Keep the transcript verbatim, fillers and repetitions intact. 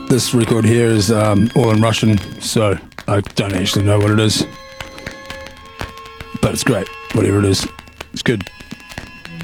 This record here is um, all in Russian, so I don't actually know what it is. But it's great, whatever it is. It's good.